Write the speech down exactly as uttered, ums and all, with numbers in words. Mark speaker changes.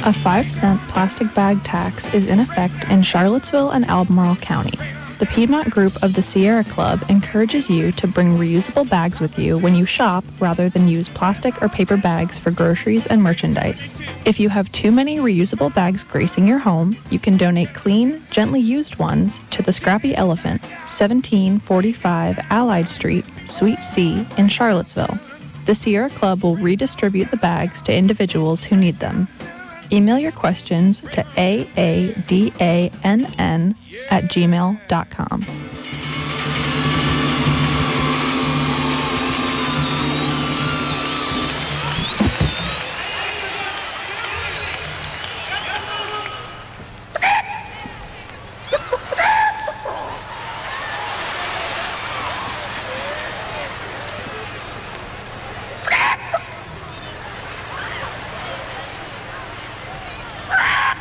Speaker 1: A five cent plastic bag tax is in effect in Charlottesville and Albemarle County. The Piedmont Group of the Sierra Club encourages you to bring reusable bags with you when you shop rather than use plastic or paper bags for groceries and merchandise. If you have too many reusable bags gracing your home, you can donate clean, gently used ones to the Scrappy Elephant, seventeen forty-five Allied Street, Suite C in Charlottesville. The Sierra Club will redistribute the bags to individuals who need them. Email your questions to a a d a n n at gmail dot com.